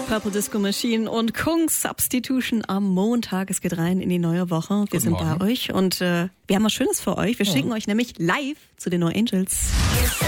Purple Disco Machine und Kung Substitution am Montag. Es geht rein in die neue Woche. Wir sind bei euch und wir haben was Schönes für euch. Wir schicken euch nämlich live zu den No Angels.